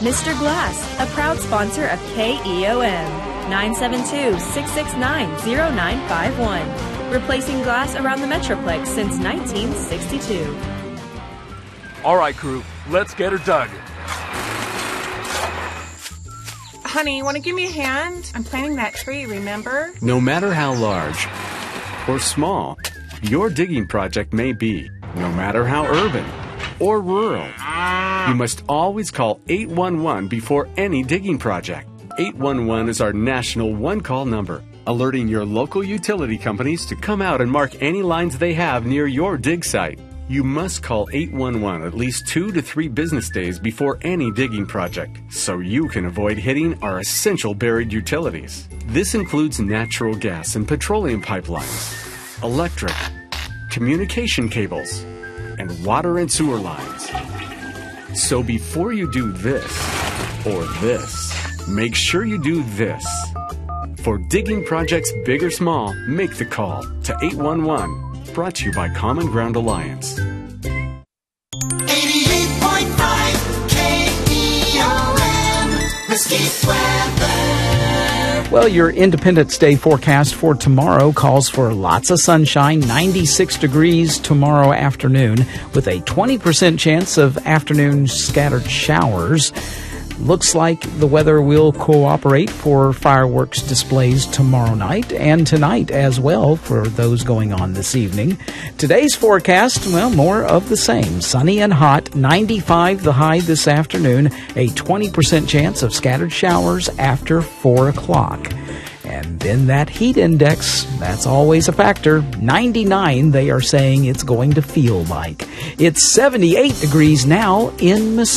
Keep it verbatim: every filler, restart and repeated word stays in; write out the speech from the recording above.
Mister Glass, a proud sponsor of K E O M, nine seven two, six six nine, zero nine five one. Replacing glass around the Metroplex since nineteen sixty-two. All right, crew, let's get her dug. Honey, you want to give me a hand? I'm planting that tree, remember? No matter how large or small your digging project may be, no matter how urban or rural, you must always call eight one one before any digging project. eight one one is our national one-call number, alerting your local utility companies to come out and mark any lines they have near your dig site. You must call eight one one at least two to three business days before any digging project, so you can avoid hitting our essential buried utilities. This includes natural gas and petroleum pipelines, electric, communication cables, and water and sewer lines. So before you do this or this, make sure you do this. For digging projects big or small, make the call to eight one one. Brought to you by Common Ground Alliance. eighty-eight point five K E O M, Mesquite weather. Well, your Independence Day forecast for tomorrow calls for lots of sunshine, ninety-six degrees tomorrow afternoon, with a twenty percent chance of afternoon scattered showers. Looks like the weather will cooperate for fireworks displays tomorrow night and tonight as well for those going on this evening. Today's forecast, well, more of the same. Sunny and hot, ninety-five the high this afternoon, a twenty percent chance of scattered showers after four o'clock. And then that heat index, that's always a factor. ninety-nine, they are saying it's going to feel like. It's seventy-eight degrees now in Mesquite.